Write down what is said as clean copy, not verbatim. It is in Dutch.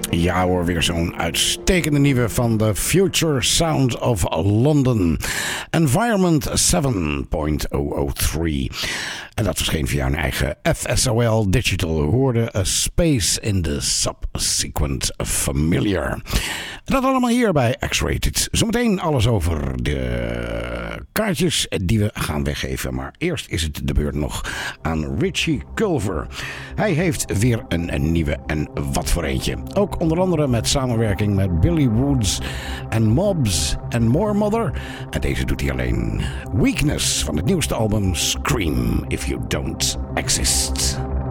Ja hoor, weer zo'n uitstekende nieuwe van de Future Sound of London. Environment 7.003. En dat verscheen via hun eigen FSOL Digital. Hoorde A Space in the Subsequent Familiar. En dat allemaal hier bij X-Rated. Zometeen alles over de kaartjes die we gaan weggeven. Maar eerst is het de beurt nog aan Richie Culver. Hij heeft weer een nieuwe en wat voor eentje. Ook onder andere met samenwerking met Billy Woods en Mobs en More Mother. En deze doet hij alleen. Weakness van het nieuwste album Scream If You Don't Exist.